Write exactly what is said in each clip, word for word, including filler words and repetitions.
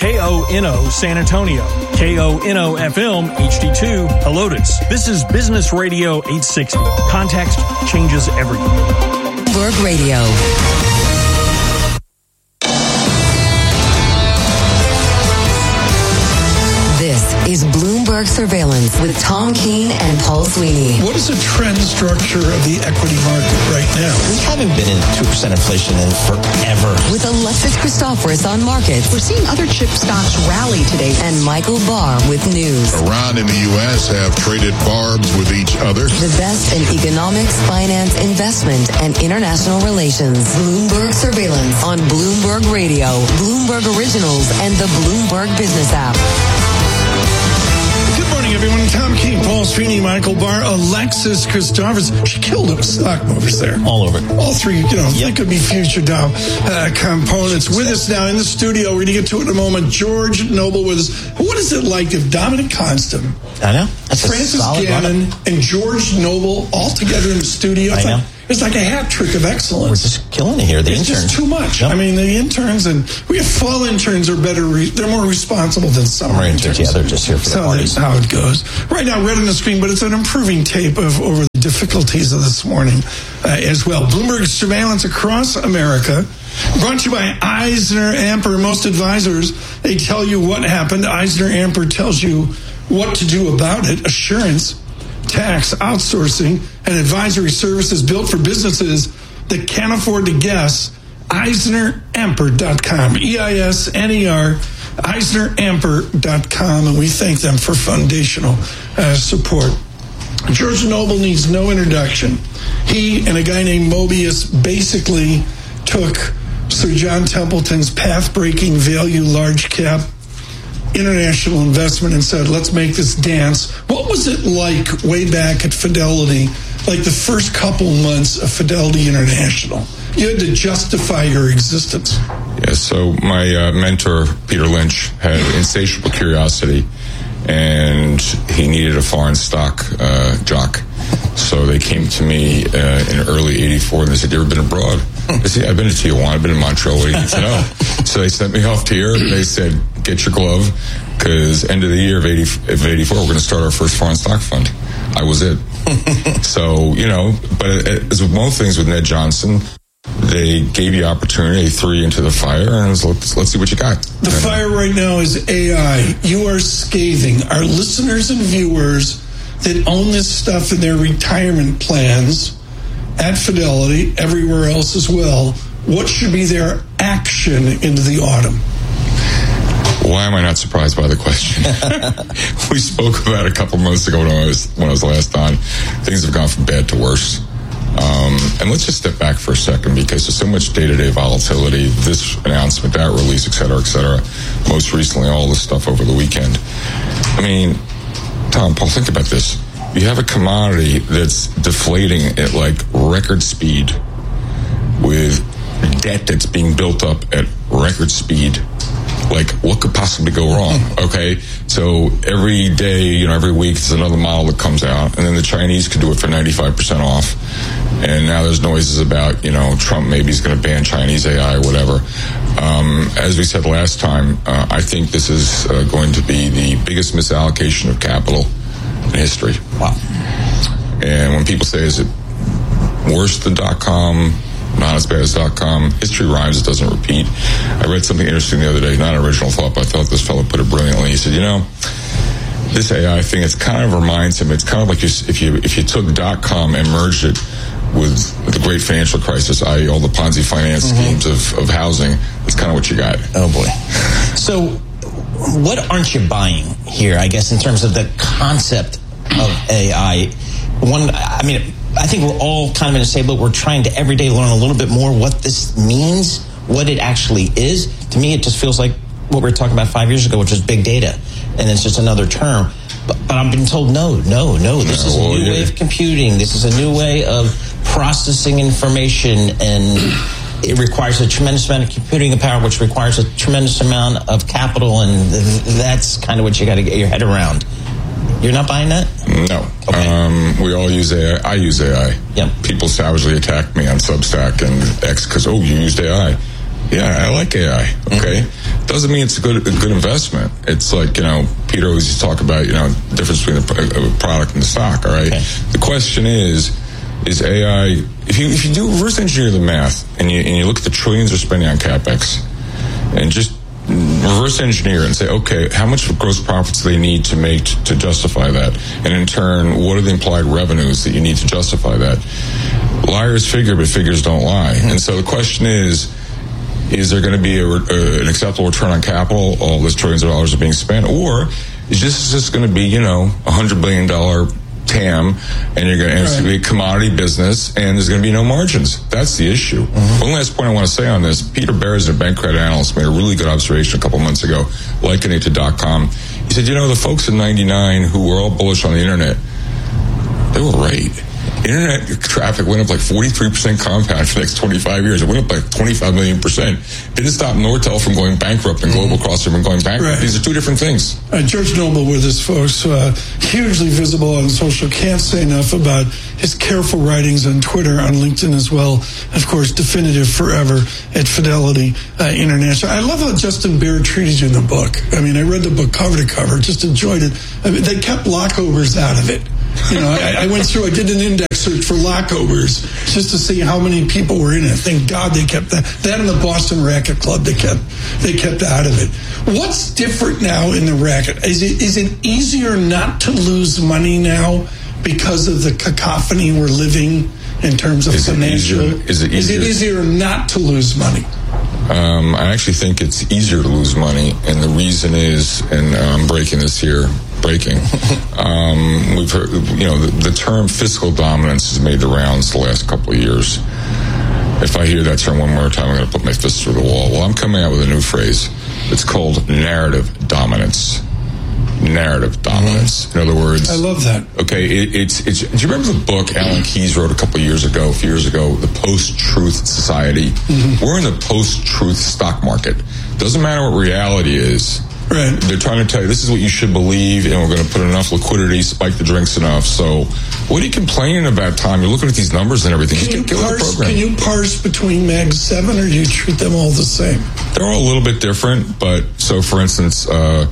K O N O San Antonio, K O N O F M H D two Helotes. This is Business Radio eight sixty. Context changes everything. Bloomberg Radio. This is Bloomberg Surveillance with Tom Keene and Paul Sweeney. What is the trend structure of the equity market right now? We haven't been in two percent inflation in forever. With Alexis Christoforous on markets. We're seeing other chip stocks rally today. And Michael Barr with news. Iran and the U S have traded barbs with each other. The best in economics, finance, investment, and international relations. Bloomberg Surveillance on Bloomberg Radio, Bloomberg Originals, and the Bloomberg Business app. Good morning, everyone. Tom Keene, Paul Sweeney, Michael Barr, Alexis Christoforous. She killed them stock movers there. All over. All three, you know, yep. They could be future Dow uh, components. With us now in the studio, we're going to get to it in a moment. George Noble with us. What is it like if Dominic Constant, I know, That's Francis Gannon, and George Noble all together in the studio? I know. Like, it's like a hat trick of excellence. We're just killing it here. The it's interns. just too much. Yep. I mean, the interns and we have fall interns are better. Re- they're more responsible than summer Summer interns. interns. Yeah, they're just here for the So parties. that's how it goes. Right now, red on the screen, but it's an improving tape of over the difficulties of this morning uh, as well. Bloomberg Surveillance across America. Brought to you by Eisner Amper. Most advisors, they tell you what happened. Eisner Amper tells you what to do about it. Assurance, tax, outsourcing, and advisory services built for businesses that can't afford to guess. Eisner Amper dot com. E I S N E R, Eisner Amper dot com. And we thank them for foundational uh, support. George Noble needs no introduction. He and a guy named Mobius basically took Sir John Templeton's path-breaking value large cap international investment and said, let's make this dance. What was it like way back at Fidelity, like the first couple months of Fidelity International? You had to justify your existence. Yeah, so my uh, mentor, Peter Lynch, had insatiable curiosity, and he needed a foreign stock uh, jock. So they came to me uh, in early eighty-four, and they said, you ever been abroad? I said, yeah, I've been to Tijuana, I've been in Montreal, what do you need to know? So they sent me off to Europe, and they said, get your glove, because end of the year of, eighty, of eighty-four, we're going to start our first foreign stock fund. I was it. So, you know, but as with most things with Ned Johnson, they gave you opportunity, they threw you into the fire, and it was, let's, let's see what you got. The and, fire right now is A I. You are scathing. Our listeners and viewers that own this stuff in their retirement plans at Fidelity, everywhere else as well, what should be their action into the autumn? Why am I not surprised by the question? We spoke about it a couple months ago when I was when I was last on. Things have gone from bad to worse. Um, and let's just step back for a second, because there's so much day-to-day volatility, this announcement, that release, et cetera, et cetera. Most recently, all this stuff over the weekend. I mean, Tom, Paul, think about this. You have a commodity that's deflating at like record speed with debt that's being built up at record speed. Like, what could possibly go wrong? Okay, so every day, you know, every week, there's another model that comes out, and then the Chinese could do it for ninety-five percent off. And now there's noises about, you know, Trump maybe is going to ban Chinese A I or whatever. Um, as we said last time, uh, I think this is uh, going to be the biggest misallocation of capital in history. Wow. And when people say, is it worse than dot-com? Not as bad as dot-com. History rhymes, it doesn't repeat. I read something interesting the other day, not an original thought, but I thought this fellow put it brilliantly. He said, you know, this A I thing, it kind of reminds him, it's kind of like you, if you if you took dot-com and merged it with the great financial crisis, that is all the Ponzi finance mm-hmm. schemes of, of housing, that's kind of what you got. Oh, boy. So what aren't you buying here, I guess, in terms of the concept of A I? One, I mean, I think we're all kind of in the same boat. We're trying to every day learn a little bit more what this means, what it actually is. To me, it just feels like what we were talking about five years ago, which was big data, and it's just another term. But, but I'm being told, no, no, no. This no, is a new yeah. way of computing. This is a new way of processing information, and it requires a tremendous amount of computing power, which requires a tremendous amount of capital, and that's kind of what you got to get your head around. You're not buying that? No. Okay. Um, we all use A I. I use A I. Yep. People savagely attack me on Substack and X because, oh, you used A I. Yeah, I like A I. Okay. Mm-hmm. doesn't mean it's a good a good investment. It's like, you know, Peter always used to talk about, you know, the difference between a product and the stock, all right? Okay. The question is, is A I, if you if you do reverse engineer the math and you and you look at the trillions they're spending on CapEx and just reverse engineer and say, okay, how much gross profits do they need to make t- to justify that? And in turn, what are the implied revenues that you need to justify that? Liars figure, but figures don't lie. Mm-hmm. And so the question is, is there going to be a, a, an acceptable return on capital? All this trillions of dollars are being spent, or is this just going to be, you know, a hundred billion dollar T A M, and you're going to, and it's going to be a commodity business, and there's going to be no margins? That's the issue. Mm-hmm. One last point I want to say on this: Peter Bears, a bank credit analyst, made a really good observation a couple months ago, likening it to dot com. He said, you know, the folks in ninety-nine who were all bullish on the internet, they were right. Internet traffic went up like forty-three percent compound for the next twenty-five years. It went up like twenty-five million percent. Didn't stop Nortel from going bankrupt and Global Crossing from going bankrupt. Right. These are two different things. Uh, George Noble with us, folks, uh, hugely visible on social. Can't say enough about his careful writings on Twitter, on LinkedIn as well. Of course, definitive forever at Fidelity uh, International. I love how Justin Baer treated you in the book. I mean, I read the book cover to cover, just enjoyed it. I mean, they kept lockovers out of it. You know, I, I went through, I did an index search for lockovers just to see how many people were in it. Thank God they kept that. That and the Boston Racket Club, they kept they kept out of it. What's different now in the racket? Is it is it easier not to lose money now because of the cacophony we're living in terms of is financial? It easier, is, it is it easier not to lose money? Um, I actually think it's easier to lose money, and the reason is, and I'm breaking this here, breaking. Um, we've heard, you know, the, the term fiscal dominance has made the rounds the last couple of years. If I hear that term one more time, I'm going to put my fist through the wall. Well, I'm coming out with a new phrase. It's called narrative dominance. Narrative dominance. Mm-hmm. In other words, I love that. Okay, it, it's it's. Do you remember the book Alan Keyes wrote a couple of years ago, a few years ago, The Post-Truth Society? Mm-hmm. We're in the post-truth stock market. Doesn't matter what reality is. Right. They're trying to tell you this is what you should believe, and we're going to put enough liquidity, spike the drinks enough. So, what are you complaining about, Tom? You're looking at these numbers and everything. Can, you, get, parse, the program. can you parse between Mag seven, or do you treat them all the same? They're all a little bit different, but so for instance, uh,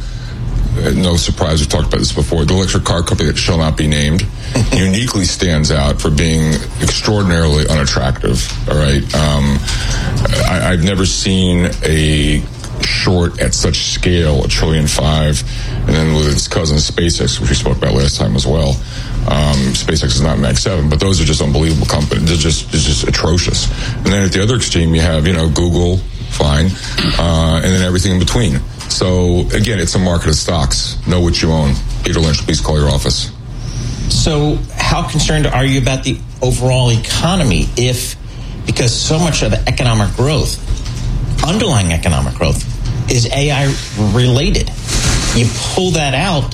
no surprise, we've talked about this before, the electric car company that shall not be named uniquely stands out for being extraordinarily unattractive. All right. Um, I, I've never seen a short at such scale, a trillion five, and then with its cousin SpaceX, which we spoke about last time as well. Um, SpaceX is not Mag seven, but those are just unbelievable companies. They're just, they're just atrocious. And then at the other extreme, you have, you know, Google, fine, uh, and then everything in between. So, again, it's a market of stocks. Know what you own. Peter Lynch, please call your office. So, how concerned are you about the overall economy if, because so much of economic growth, underlying economic growth, is A I related? You pull that out,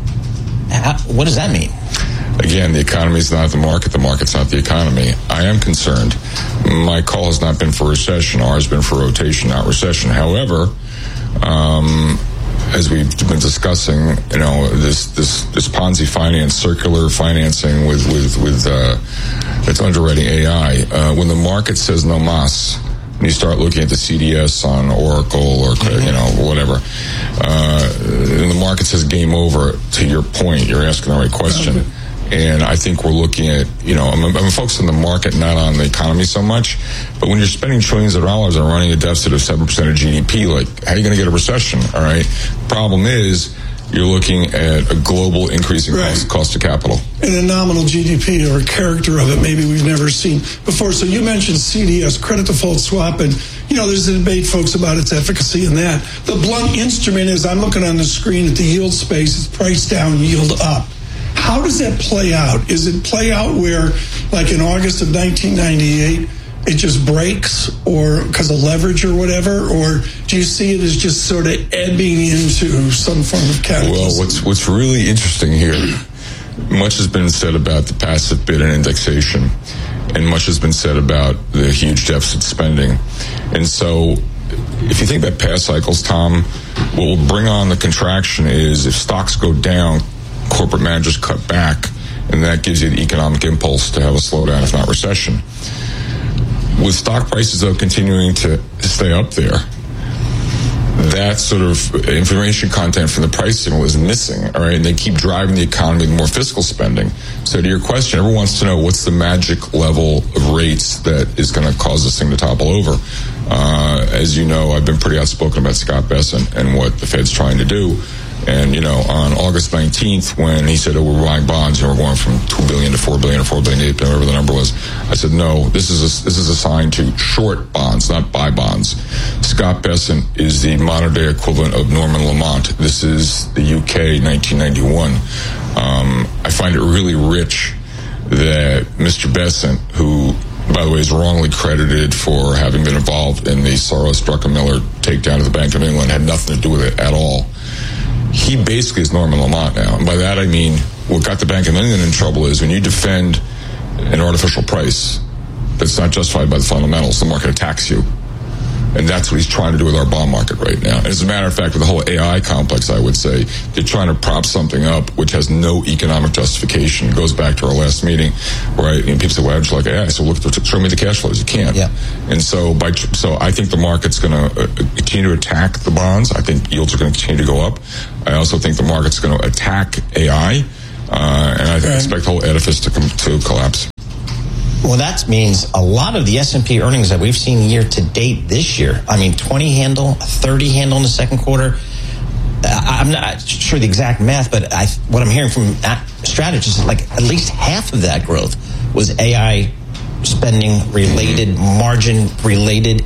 how, what does that mean? Again, the economy is not the market. The market's not the economy. I am concerned. My call has not been for recession. Ours has been for rotation, not recession. However, um, as we've been discussing, you know, this this this Ponzi finance, circular financing with with with uh, that's underwriting A I. Uh, when the market says no mas, and you start looking at the C D S on Oracle or mm-hmm. you know whatever, uh, and the market says game over. To your point, you're asking the right question. Okay. And I think we're looking at, you know, I'm, I'm focused on the market, not on the economy so much. But when you're spending trillions of dollars and running a deficit of seven percent of G D P, like, how are you going to get a recession? All right. Problem is, you're looking at a global increasing right. cost, cost of capital. And a nominal G D P or a character of it maybe we've never seen before. So you mentioned C D S, credit default swap, and, you know, there's a debate, folks, about its efficacy in that. The blunt instrument is, I'm looking on the screen at the yield space, it's price down, yield up. How does that play out? Is it play out where, like in August of nineteen ninety-eight, it just breaks, or because of leverage or whatever? Or do you see it as just sort of ebbing into some form of cataclysm? Well, what's what's really interesting here, much has been said about the passive bid and indexation, and much has been said about the huge deficit spending. And so, if you think about past cycles, Tom, what will bring on the contraction is if stocks go down, corporate managers cut back, and that gives you the economic impulse to have a slowdown, if not recession. With stock prices, though, continuing to stay up there, that sort of information content from the price signal is missing, all right? And they keep driving the economy with more fiscal spending. So to your question, everyone wants to know what's the magic level of rates that is going to cause this thing to topple over. Uh, as you know, I've been pretty outspoken about Scott Bessent and what the Fed's trying to do. And, you know, on August nineteenth, when he said, oh, we're buying bonds and we're going from two billion dollars to four billion dollars or four billion dollars to eight billion dollars, whatever the number was, I said, no, this is a, this is a sign to short bonds, not buy bonds. Scott Bessent is the modern-day equivalent of Norman Lamont. This is the U K, nineteen ninety-one. Um, I find it really rich that Mister Bessent, who, by the way, is wrongly credited for having been involved in the Soros-Druckenmiller takedown of the Bank of England, had nothing to do with it at all. He basically is Norman Lamont now. And by that I mean, what got the Bank of England in trouble is when you defend an artificial price that's not justified by the fundamentals, the market attacks you. And that's what he's trying to do with our bond market right now. And as a matter of fact, with the whole A I complex, I would say, they're trying to prop something up which has no economic justification. It goes back to our last meeting where I, you know, people say, why don't you like A I? So look, show me the cash flows. You can't. Yeah. And so, by so I think the market's going to uh, continue to attack the bonds. I think yields are going to continue to go up. I also think the market's going to attack A I. Uh, and I right. expect the whole edifice to, com- to collapse. Well, that means a lot of the S and P earnings that we've seen year to date this year, I mean, twenty handle, thirty handle in the second quarter. I'm not sure the exact math, but I, what I'm hearing from strategists is like at least half of that growth was A I spending related, margin related.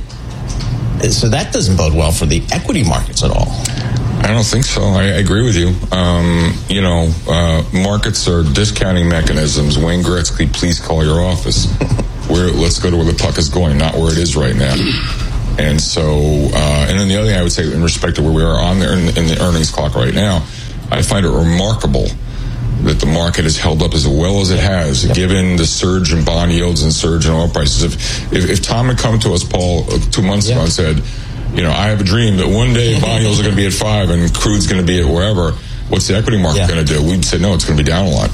So that doesn't bode well for the equity markets at all. I don't think so. I, I agree with you. Um, you know, uh, markets are discounting mechanisms. Wayne Gretzky, please call your office. Where let's go to where the puck is going, not where it is right now. And so, uh, and then the other thing I would say in respect to where we are on there in, in the earnings clock right now, I find it remarkable that the market has held up as well as it has, yep. given the surge in bond yields and surge in oil prices. If if, if Tom had come to us, Paul, uh, two months yep. ago and said, you know, I have a dream that one day bond yields are going to be at five and crude's going to be at wherever. What's the equity market yeah. going to do? We'd say, no, it's going to be down a lot.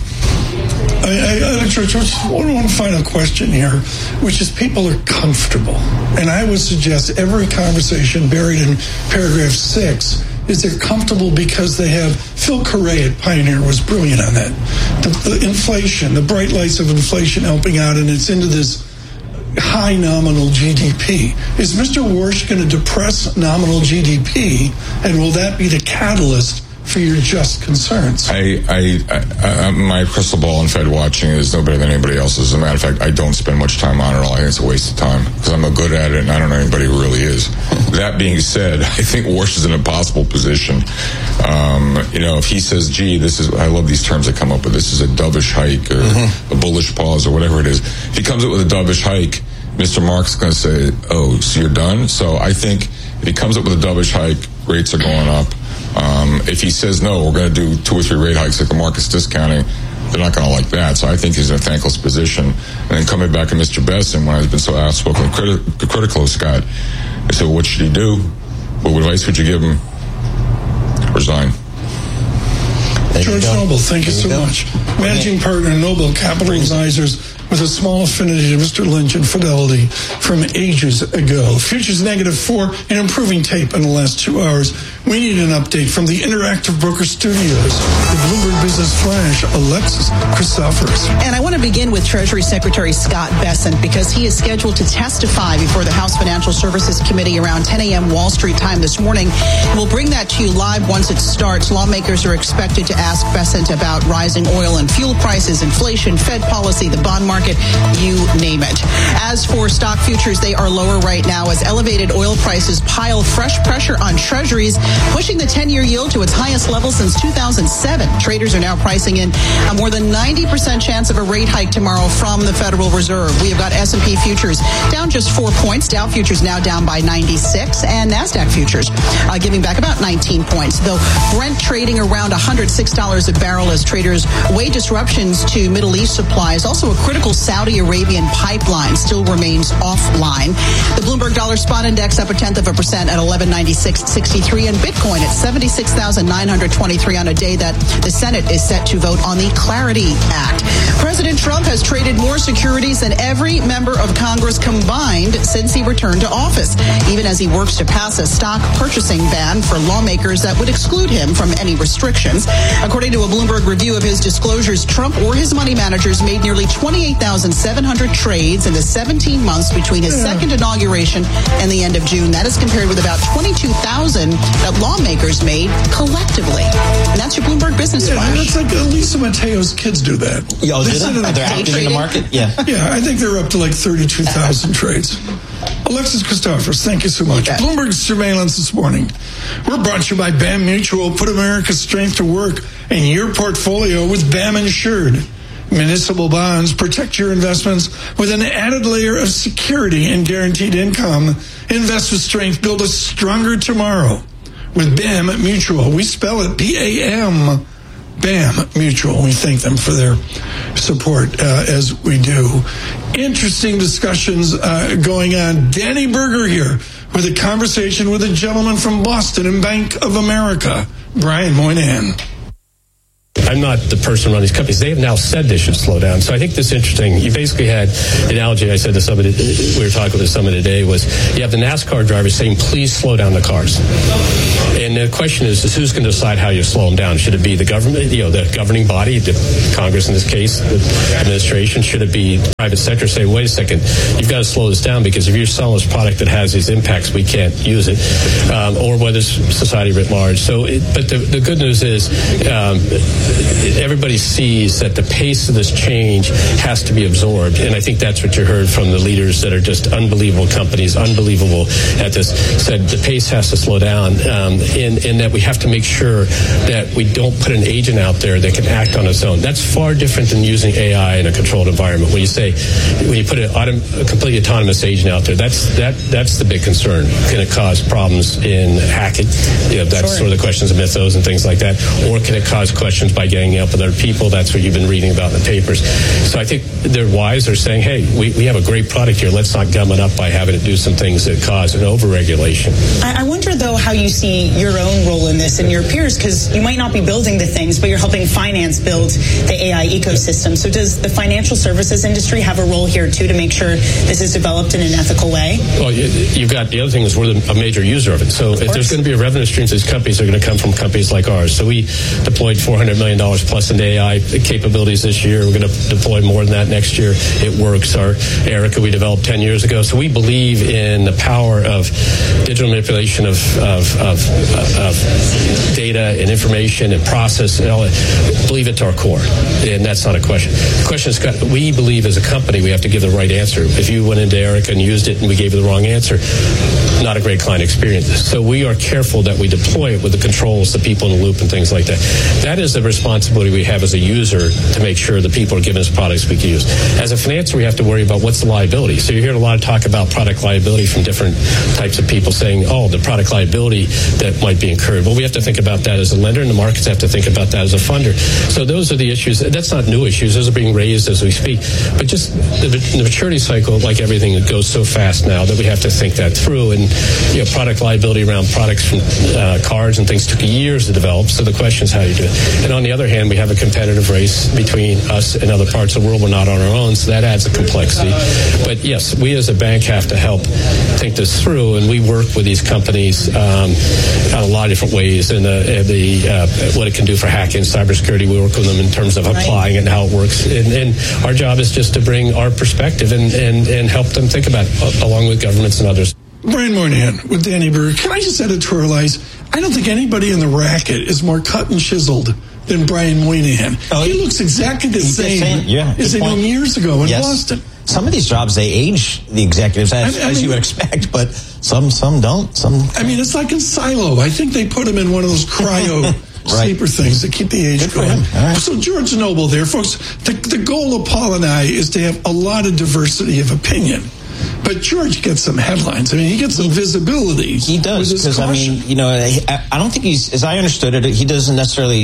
I, I, George, one final question here, which is people are comfortable. And I would suggest every conversation buried in paragraph six is they're comfortable because they have, Phil Correa at Pioneer was brilliant on that. The, the inflation, the bright lights of inflation helping out, and it's into this high nominal G D P. Is Mister Warsh going to depress nominal G D P, and will that be the catalyst for your just concerns? I, I, I, I my crystal ball and Fed watching is no better than anybody else's. As a matter of fact, I don't spend much time on it at all. I think it's a waste of time because I'm no good at it, and I don't know anybody who really is. That being said, I think Warsh is in an impossible position. Um, you know, if he says, gee, this is, I love these terms that come up with, this is a dovish hike or mm-hmm. a bullish pause or whatever it is. If he comes up with a dovish hike, Mister Mark's going to say, oh, so you're done? So I think if he comes up with a dovish hike, rates are going up. Um, if he says, no, we're going to do two or three rate hikes like the market's discounting, they're not going to like that. So I think he's in a thankless position. And then coming back to Mister Bessent, when I've been so outspoken and criti- critical of Scott, I said, well, what should he do? What advice would you give him? Resign. George Noble, thank you so much. Managing partner, Noble Capital Advisors, with a small affinity to Mister Lynch and Fidelity from ages ago. Futures negative four, an improving tape in the last two hours. We need an update from the Interactive Broker Studios. The Bloomberg Business Flash, Alexis Christophorous. And I want to begin with Treasury Secretary Scott Bessent because he is scheduled to testify before the House Financial Services Committee around ten a.m. Wall Street time this morning. We'll bring that to you live once it starts. Lawmakers are expected to ask Bessent about rising oil and fuel prices, inflation, Fed policy, the bond market, you name it. As for stock futures, they are lower right now as elevated oil prices pile fresh pressure on treasuries, pushing the ten-year yield to its highest level since two thousand seven. Traders are now pricing in a more than ninety percent chance of a rate hike tomorrow from the Federal Reserve. We have got S and P futures down just four points. Dow futures now down by ninety-six, and NASDAQ futures uh, giving back about nineteen points. Though Brent trading around one hundred six dollars a barrel as traders weigh disruptions to Middle East supplies. Also a critical critical Saudi Arabian pipeline still remains offline. The Bloomberg Dollar Spot Index up a tenth of a percent at eleven ninety-six sixty-three, and Bitcoin at seventy-six thousand nine hundred twenty-three on a day that the Senate is set to vote on the Clarity Act. President Trump has traded more securities than every member of Congress combined since he returned to office, even as he works to pass a stock purchasing ban for lawmakers that would exclude him from any restrictions. According to a Bloomberg review of his disclosures, Trump or his money managers made nearly twenty-eight thousand seven hundred trades in the seventeen months between his second inauguration and the end of June. That is compared with about twenty-two thousand that lawmakers made collectively. And that's your Bloomberg Business Yeah, Flash. that's like Lisa Mateo's kids do that. Oh, They do send they? it Are they up- active in the market? Yeah. Yeah, I think they're up to like thirty-two thousand trades. Alexis Christophers, thank you so much. Okay. Bloomberg Surveillance this morning. We're brought to you by B A M Mutual. Put America's strength to work in your portfolio with B A M Insured. Municipal bonds protect your investments with an added layer of security and guaranteed income. Invest with strength. Build a stronger tomorrow with B A M Mutual. We spell it B A M. B A M Mutual. We thank them for their support uh, as we do. Interesting discussions uh, going on. Danny Berger here with a conversation with a gentleman from Boston and Bank of America, Brian Moynihan. I'm not the person running these companies. They have now said they should slow down. So I think this is interesting. You basically had the analogy I said to somebody, we were talking with somebody today, was you have the NASCAR drivers saying, please slow down the cars. And the question is, is who's going to decide how you slow them down? Should it be the government, you know, the governing body, the Congress in this case, the administration? Should it be the private sector say, wait a second, you've got to slow this down because if you're selling this product that has these impacts, we can't use it. Um, or whether it's society writ large. So, it, but the, the good news is, um, everybody sees that the pace of this change has to be absorbed. And I think that's what you heard from the leaders that are just unbelievable companies, unbelievable at this, said the pace has to slow down. Um, and, and that we have to make sure that we don't put an agent out there that can act on its own. That's far different than using A I in a controlled environment. When you say, when you put an autom- a completely autonomous agent out there, that's that that's the big concern. Can it cause problems in hacking? You know, that's Sure. sort of the questions of mythos and things like that. Or can it cause questions by getting up with other people? That's what you've been reading about in the papers. So I think they're wise. They're saying, hey, we, we have a great product here. Let's not gum it up by having it do some things that cause an overregulation. I, I wonder, though, how you see your own role in this and your peers, because you might not be building the things, but you're helping finance build the A I ecosystem. So does the financial services industry have a role here, too, to make sure this is developed in an ethical way? Well, you, you've got the other thing is we're the, a major user of it. So if there's going to be a revenue stream to these companies, they're going to come from companies like ours. So we deployed four hundred million dollars plus into A I capabilities this year. We're going to deploy more than that next year. It works. Our Erica we developed ten years ago. So we believe in the power of digital manipulation of, of, of, of data and information and process. And all that. Believe it to our core. And that's not a question. The question is, we believe as a company we have to give the right answer. If you went into Erica and used it and we gave you the wrong answer, not a great client experience. So we are careful that we deploy it with the controls, the people in the loop and things like that. That is the responsibility we have as a user to make sure the people are giving us products we can use. As a financer, we have to worry about what's the liability. So you hear a lot of talk about product liability from different types of people saying, oh, the product liability that might be incurred. Well, we have to think about that as a lender, and the markets have to think about that as a funder. So those are the issues. That's not new issues. Those are being raised as we speak. But just the, the maturity cycle, like everything, it goes so fast now that we have to think that through. And you know, product liability around products from uh, cars and things took years to develop. So the question is how you do it. And on the other hand, we have a competitive race between us and other parts of the world. We're not on our own, so that adds a complexity. But yes, we as a bank have to help think this through, and we work with these companies um, on a lot of different ways. And the, the uh, what it can do for hacking, cybersecurity, we work with them in terms of applying it and how it works. And, and our job is just to bring our perspective and, and, and help them think about it, along with governments and others. Brian Moynihan with Danny Berger. Can I just editorialize? I don't think anybody in the racket is more cut and chiseled than Brian Moynihan. Oh, he, he looks exactly the same, same yeah, as they did years ago in yes. Boston. Some of these jobs, they age the executives as, I, I as mean, you would expect, but some some don't. Some. I mean, it's like in Silo. I think they put him in one of those cryo right. sleeper things that keep the age Good going. Right. So George Noble there, folks. The, the goal of Paul and I is to have a lot of diversity of opinion. But George gets some headlines. I mean, he gets some visibility. He does, because, I mean, you know, I, I don't think he's, as I understood it, he doesn't necessarily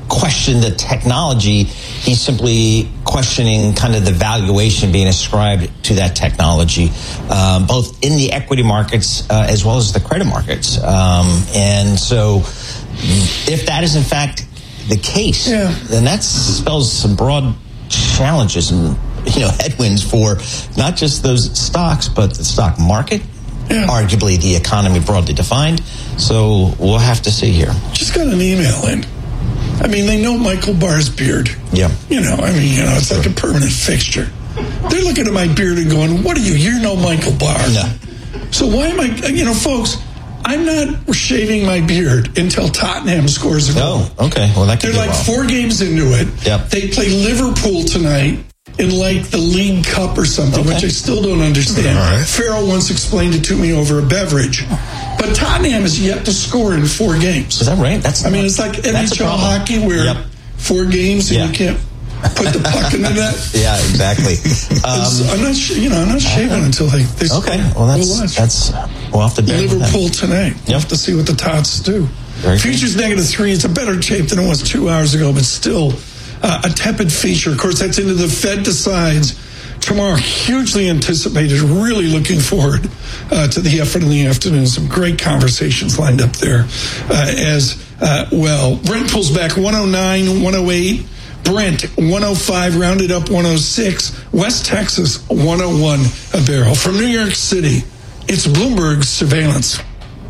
question the technology. He's simply questioning kind of the valuation being ascribed to that technology, um, both in the equity markets uh, as well as the credit markets. Um, and so if that is in fact the case, yeah. then that spells some broad challenges and, you know, headwinds for not just those stocks, but the stock market, yeah. arguably the economy broadly defined. So we'll have to see here. Just got an email in. I mean, they know Michael Barr's beard. Yeah. You know, I mean, you know, it's sure. like a permanent fixture. They're looking at my beard and going, what are you? You're no Michael Barr. No. So why am I, you know, folks, I'm not shaving my beard until Tottenham scores a goal. Oh, okay. Well, that could They're be like well. four games into it. Yep. They play Liverpool tonight in like the League Cup or something, okay. which I still don't understand. All right. Farrell once explained it to me over a beverage. But Tottenham is yet to score in four games. Is that right? That's I mean, it's like N H L hockey where yep. four games and yeah. you can't put the puck in the net. Yeah, exactly. Um, I'm not, you know, I'm not shaving until they. they okay, well that's that's we'll have to bear Liverpool tonight. Yep. We'll have to see what the Tots do. Very Futures good. Negative three. It's a better shape than it was two hours ago, but still uh, a tepid feature. Of course, that's into the Fed decides tomorrow. Hugely anticipated. Really looking forward uh, to the effort in the afternoon. Some great conversations lined up there uh, as uh, well. Brent pulls back one oh nine, one oh eight. Brent one oh five, rounded up one oh six. West Texas one oh one a barrel. From New York City, it's Bloomberg Surveillance.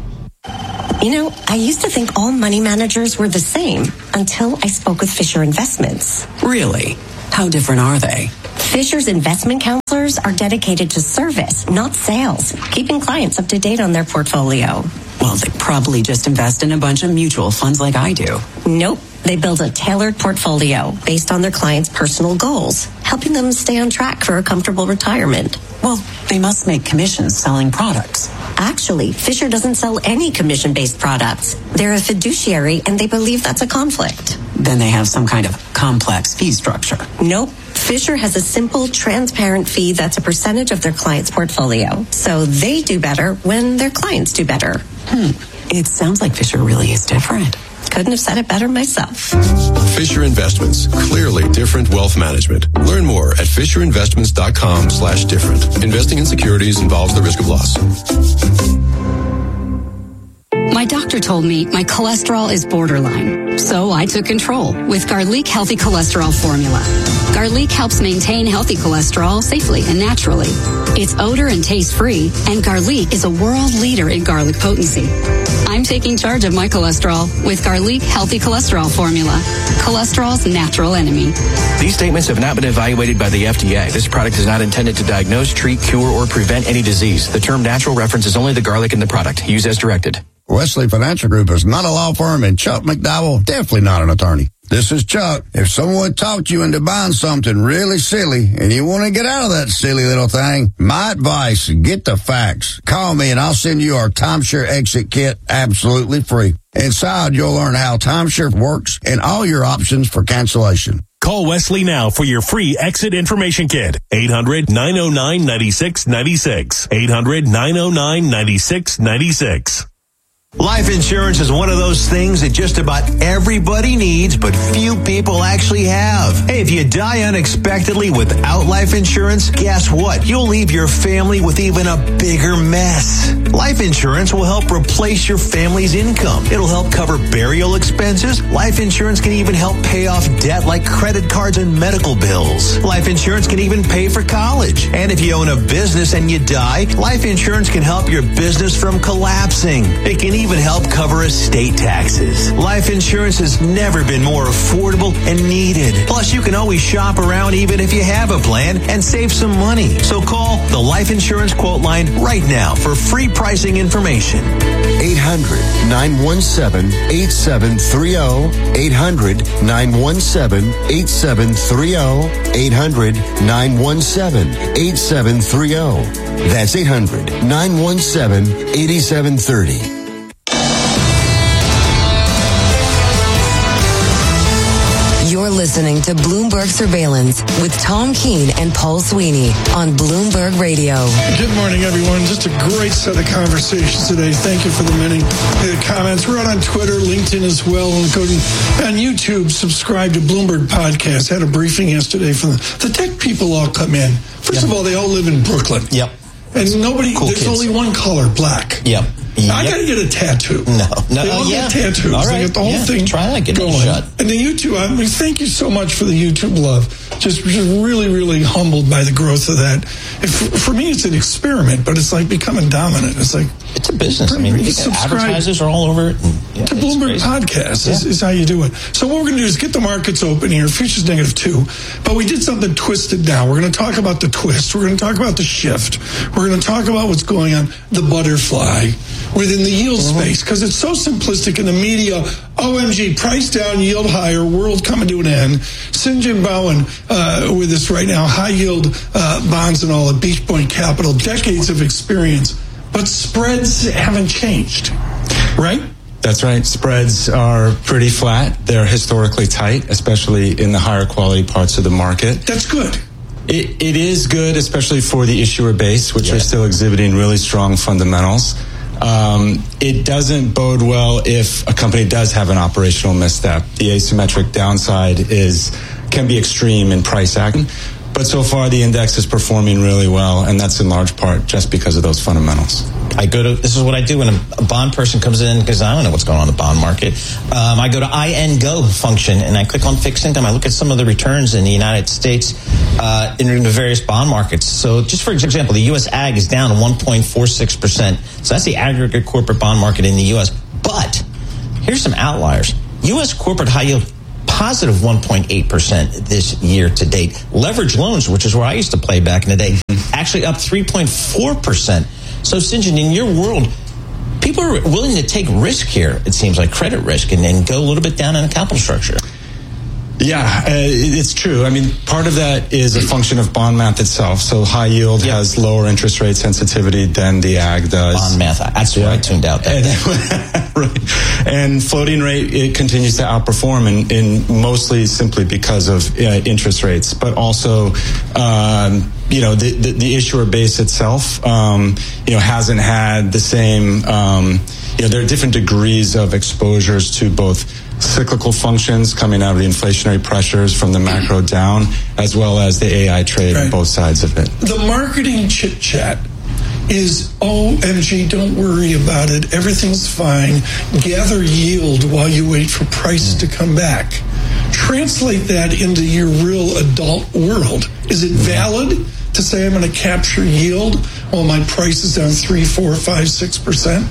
You know, I used to think all money managers were the same until I spoke with Fisher Investments. Really? How different are they? Fisher's investment counselors are dedicated to service, not sales, keeping clients up to date on their portfolio. Well, they probably just invest in a bunch of mutual funds like I do. Nope. They build a tailored portfolio based on their clients' personal goals, helping them stay on track for a comfortable retirement. Well, they must make commissions selling products. Actually, Fisher doesn't sell any commission-based products. They're a fiduciary, and they believe that's a conflict. Then they have some kind of complex fee structure. Nope. Fisher has a simple, transparent fee that's a percentage of their client's portfolio. So they do better when their clients do better. Hmm. It sounds like Fisher really is different. Couldn't have said it better myself. Fisher Investments. Clearly different wealth management. Learn more at FisherInvestments.com slash different. Investing in securities involves the risk of loss. My doctor told me my cholesterol is borderline, so I took control with Garlic Healthy Cholesterol Formula. Garlic helps maintain healthy cholesterol safely and naturally. It's odor and taste-free, and Garlic is a world leader in garlic potency. I'm taking charge of my cholesterol with Garlic Healthy Cholesterol Formula, cholesterol's natural enemy. These statements have not been evaluated by the F D A. This product is not intended to diagnose, treat, cure, or prevent any disease. The term natural references only the garlic in the product. Use as directed. Wesley Financial Group is not a law firm, and Chuck McDowell definitely not an attorney. This is Chuck. If someone talked you into buying something really silly and you want to get out of that silly little thing, my advice, get the facts. Call me and I'll send you our timeshare exit kit absolutely free. Inside, you'll learn how timeshare works and all your options for cancellation. Call Wesley now for your free exit information kit. eight hundred, nine oh nine, nine six nine six. eight hundred, nine oh nine, nine six nine six. Life insurance is one of those things that just about everybody needs, but few people actually have. Hey, if you die unexpectedly without life insurance, guess what? You'll leave your family with even a bigger mess. Life insurance will help replace your family's income. It'll help cover burial expenses. Life insurance can even help pay off debt like credit cards and medical bills. Life insurance can even pay for college. And if you own a business and you die, life insurance can help your business from collapsing. It can even help cover estate taxes. Life insurance has never been more affordable and needed. Plus, you can always shop around even if you have a plan and save some money. So call the Life Insurance Quote Line right now for free pricing information. eight hundred, nine one seven, eight seven three zero. eight hundred, nine one seven, eight seven three zero. eight hundred, nine one seven, eight seven three zero. That's eight hundred, nine one seven, eight seven three zero. You're listening to Bloomberg Surveillance with Tom Keene and Paul Sweeney on Bloomberg Radio. Good morning, everyone. Just a great set of conversations today. Thank you for the many uh, comments. We're out on Twitter, LinkedIn as well, and go to, on YouTube, subscribe to Bloomberg Podcast. Had a briefing yesterday from the, the tech people all come in. First yep. of all, they all live in Brooklyn. Yep. And nobody, cool there's kids. Only one color, black. Yep. Yep. I got to get a tattoo. No, no, they all oh, yeah. get tattoos. All right. They get the whole yeah. thing Try that, get going. Shut. And the YouTube, I mean, thank you so much for the YouTube love. Just, just really, really humbled by the growth of that. If, for me, it's an experiment, but it's like becoming dominant. It's like it's a business. I mean, advertisers are all over it. And, yeah, the Bloomberg Podcast yeah. is, is how you do it. So what we're going to do is get the markets open here. Futures negative two, but we did something twisted now. We're going to talk about the twist. We're going to talk about the shift. We're going to talk about what's going on, the butterfly within the yield mm-hmm. space, because it's so simplistic in the media. O M G, price down, yield higher, world coming to an end. St-John Bowen uh, with us right now, high yield uh, bonds and all at Beach Point Capital, decades of experience, but spreads haven't changed, right? That's right. Spreads are pretty flat. They're historically tight, especially in the higher quality parts of the market. That's good. It, it is good, especially for the issuer base, which yeah. are still exhibiting really strong fundamentals. Um, it doesn't bode well if a company does have an operational misstep. The asymmetric downside is can be extreme in price action. But so far, the index is performing really well, and that's in large part just because of those fundamentals. I go to, this is what I do when a bond person comes in, because I don't know what's going on in the bond market. Um, I go to I N Go function, and I click on fixed income. I look at some of the returns in the United States uh, in the various bond markets. So just for example, the U S Ag is down one point four six percent. So that's the aggregate corporate bond market in the U S. But here's some outliers. U S corporate high yield, positive one point eight percent this year to date. Leveraged loans, which is where I used to play back in the day, actually up three point four percent. So, St-John, in your world, people are willing to take risk here, it seems like, credit risk, and then go a little bit down in the capital structure. Yeah, uh, it's true. I mean, part of that is a function of bond math itself. So high yield yep. has lower interest rate sensitivity than the ag does. Bond math, that's yeah. where I tuned out. That and, right. and floating rate, it continues to outperform, in, in mostly simply because of uh, interest rates, but also, um, you know, the, the, the issuer base itself, um, you know, hasn't had the same, um, you know, there are different degrees of exposures to both cyclical functions coming out of the inflationary pressures from the macro down, as well as the A I trade right. on both sides of it. The marketing chit chat is, O M G, don't worry about it. Everything's fine. Gather yield while you wait for prices mm. to come back. Translate that into your real adult world. Is it valid to say I'm going to capture yield while my price is down three, four, five, six percent?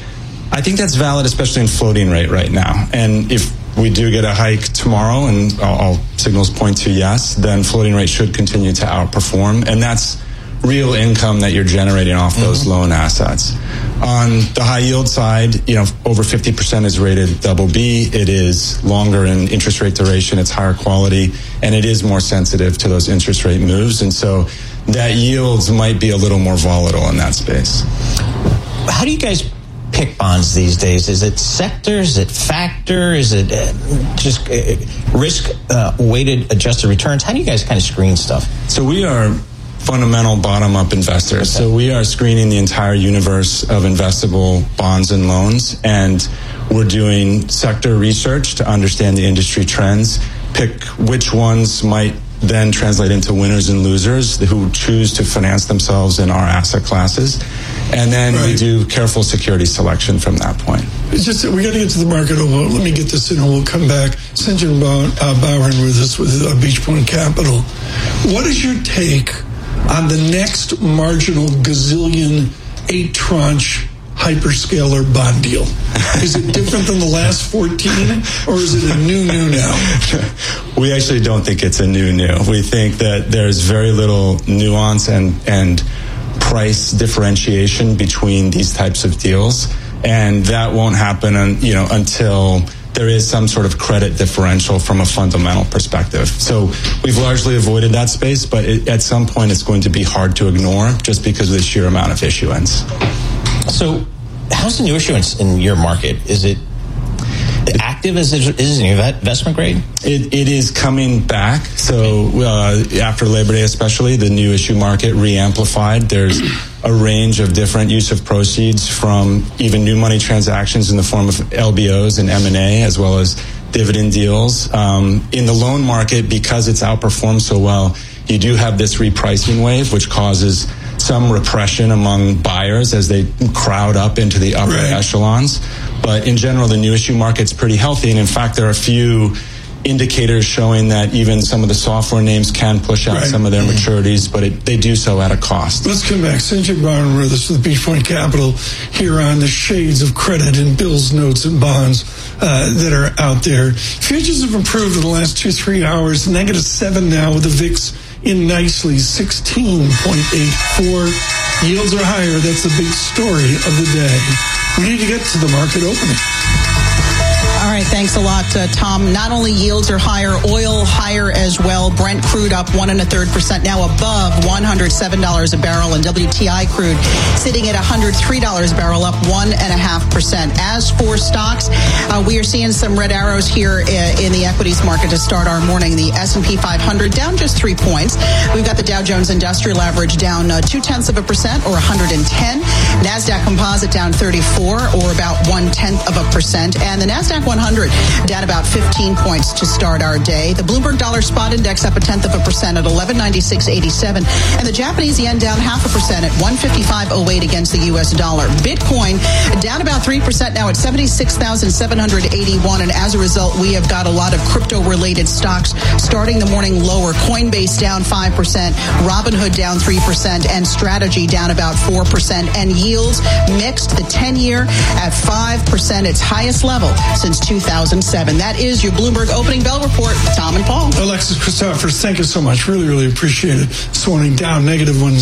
I think that's valid, especially in floating rate right now. And if we do get a hike tomorrow, and all, all signals point to yes, then floating rate should continue to outperform. And that's real income that you're generating off mm-hmm. those loan assets. On the high yield side, you know, over fifty percent is rated double B. It is longer in interest rate duration. It's higher quality, and it is more sensitive to those interest rate moves. And so that yields might be a little more volatile in that space. How do you guys pick bonds these days? Is it sector? Is it factor? Is it uh, just uh, risk uh, weighted adjusted returns? How do you guys kind of screen stuff? So we are fundamental bottom-up investors. Okay. So we are screening the entire universe of investable bonds and loans, and we're doing sector research to understand the industry trends, pick which ones might then translate into winners and losers who choose to finance themselves in our asset classes. And then right. we do careful security selection from that point. It's just that we got to get to the market. Let me get this in and we'll come back. St-John Bowen with us with uh, Beach Point Capital. What is your take on the next marginal gazillion eight tranche hyperscaler bond deal? Is it different than the last fourteen, or is it a new new now? We actually don't think it's a new new. We think that there's very little nuance and and price differentiation between these types of deals, and that won't happen un, you know until there is some sort of credit differential from a fundamental perspective. So we've largely avoided that space, but it, at some point it's going to be hard to ignore just because of the sheer amount of issuance. So how's the new issuance in your market? Is it active as it is in investment grade? It, it is coming back. So uh, after Labor Day especially, the new issue market re-amplified. There's a range of different use of proceeds from even new money transactions in the form of L B Os and M and A, as well as dividend deals. Um, in the loan market, because it's outperformed so well, you do have this repricing wave, which causes some repression among buyers as they crowd up into the upper right. echelons. But in general, the new issue market's pretty healthy. And in fact, there are a few indicators showing that even some of the software names can push out right. some of their mm-hmm. maturities, but it, they do so at a cost. Let's come back. Sanjay Barn with us with Beach Point Capital here on the shades of credit and bills, notes, and bonds uh, that are out there. Futures have improved in the last two, three hours. Negative seven now with the V I X in nicely, sixteen point eight four. Yields are higher. That's the big story of the day. We need to get to the market opening. All right, thanks a lot, uh, Tom. Not only yields are higher, oil higher as well. Brent crude up one and a third percent, now above one hundred seven dollars a barrel, and W T I crude sitting at one hundred three dollars a barrel, up one and a half percent. As for stocks, uh, we are seeing some red arrows here in the equities market to start our morning. The S and P five hundred down just three points. We've got the Dow Jones Industrial Average down uh, two tenths of a percent, or one hundred ten. NASDAQ Composite down thirty-four, or about one tenth of a percent, and the NASDAQ one hundred down about fifteen points to start our day. The Bloomberg Dollar Spot Index up a tenth of a percent at eleven ninety-six eighty-seven, and the Japanese yen down half a percent at one fifty-five oh eight against the U S dollar. Bitcoin down about three percent now at seventy-six thousand seven hundred eighty-one, and as a result, we have got a lot of crypto-related stocks starting the morning lower. Coinbase down five percent, Robinhood down three percent, and Strategy down about four percent, and yields mixed. The ten-year at five percent, its highest level since two thousand seven. That is your Bloomberg Opening Bell Report. Tom and Paul. Alexis Christophers, thank you so much. Really, really appreciate it. This morning down negative one.